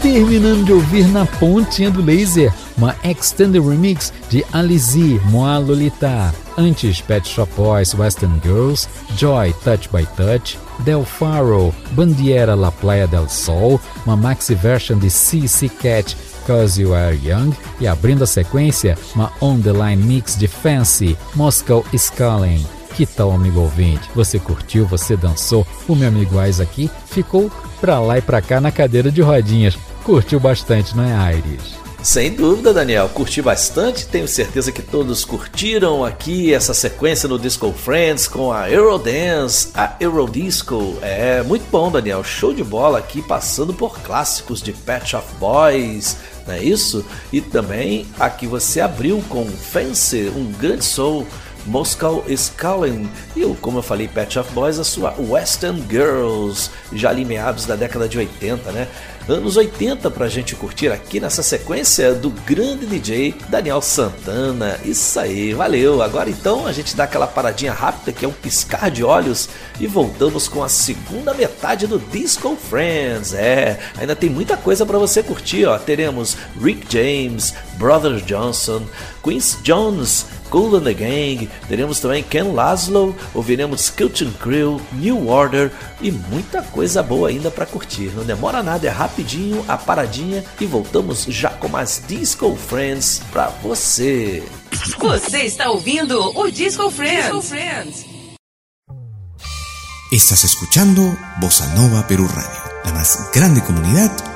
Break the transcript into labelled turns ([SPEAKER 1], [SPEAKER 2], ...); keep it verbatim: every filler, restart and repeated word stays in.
[SPEAKER 1] Terminando de ouvir Na Pontinha do Laser, uma extended remix de Alizée, Moi Lolita. Antes, Pet Shop Boys, Western Girls, Joy, Touch by Touch, Del Faro, Bandiera La Playa del Sol, uma maxi version de C C Cat, Cause You Are Young, e abrindo a sequência, uma On The Line mix de Fancy, Moscow Is Calling. Que tal, amigo ouvinte? Você curtiu, você dançou? O meu amigo Ais aqui ficou pra lá e pra cá na cadeira de rodinhas. Curtiu bastante, não é, Aires?
[SPEAKER 2] Sem dúvida, Daniel, curti bastante, tenho certeza que todos curtiram aqui essa sequência no Disco Friends com a Eurodance, a Eurodisco. É muito bom, Daniel, show de bola aqui, passando por clássicos de Pet Shop Boys, não é isso? E também aqui você abriu com Fancy, um grande soul, Moscow Is Calling, e como eu falei, Pet Shop Boys, a sua Western Girls, já ali meados da década de oitenta, né? Anos oitenta pra gente curtir aqui nessa sequência do grande D J Daniel Santana. Isso aí, valeu! Agora então a gente dá aquela paradinha rápida que é um piscar de olhos e voltamos com a segunda metade do Disco Friends. É, ainda tem muita coisa pra você curtir, ó. Teremos Rick James, Brother Johnson, Quincy Jones, Kool and the Gang, teremos também Ken Laszlo, ouviremos Skeleton Crew, New Order e muita coisa boa ainda para curtir. Não demora nada, é rapidinho a paradinha e voltamos já com mais Disco Friends para você.
[SPEAKER 3] Você está ouvindo o Disco Friends. Disco Friends.
[SPEAKER 4] Estás escuchando Bossa Nova Perú Radio, la más grande comunidad